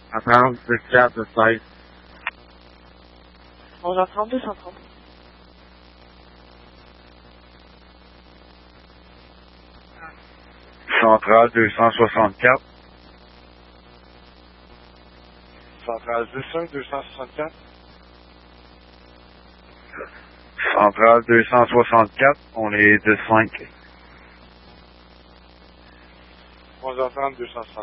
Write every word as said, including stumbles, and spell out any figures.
Attends, deux quatre, deux seize. onze heures trente, deux cent trente. Centrale deux cent soixante-quatre. Centrale dix cinq, deux cent soixante-quatre. Centrale deux cent soixante-quatre, on est dix cinq. onze heures trente, deux cent soixante-quatre.